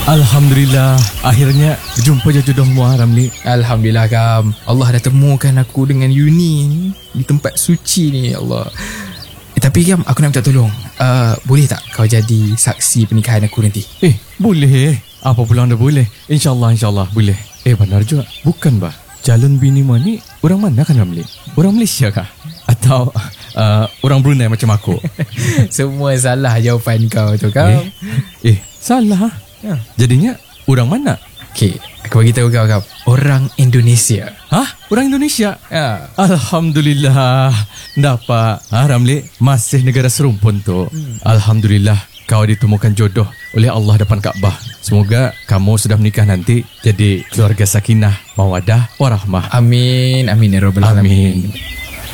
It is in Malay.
Alhamdulillah, akhirnya berjumpa je jodohmu Ramli. Alhamdulillah Kam, Allah dah temukan aku dengan Yuni ni di tempat suci ni, ya Allah. Tapi Kam, aku nak minta tolong. Boleh tak kau jadi saksi pernikahan aku nanti? Boleh. Apa pula anda boleh? InsyaAllah boleh. Benar juga. Bukan bah, calon bini ni orang mana kan Ramli? Orang Malaysia kah? Atau orang Brunei macam aku? Semua salah jawapan kau tu Kam. Salah. Jadinya orang mana? Okay, aku bagi tahu kau Kam. Orang Indonesia. Orang Indonesia? Ya. Alhamdulillah. Dapat Ramli, masih negara serumpun tu. Alhamdulillah, kau ditemukan jodoh oleh Allah depan Kaabah. Semoga kamu sudah menikah nanti jadi keluarga sakinah, mawadah, warahmah. Amin. Amin ya Rabbal Alamin. Amin.